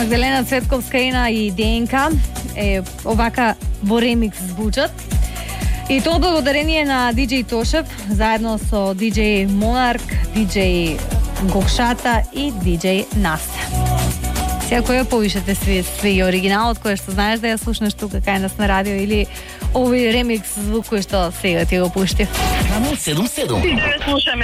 Магдалена Цветковска и ДНК овака во ремикс звучат. И тоа благодарение на DJ Тошев, заедно со DJ Монарк, DJ Гокшата и DJ Настя. Сега кој ја повишете све оригиналот, кој што знаеш да ја слушнеш тука кај нас на радио, или овој ремикс звук кој што сега ти го пуштив? Канал 77. Слушаме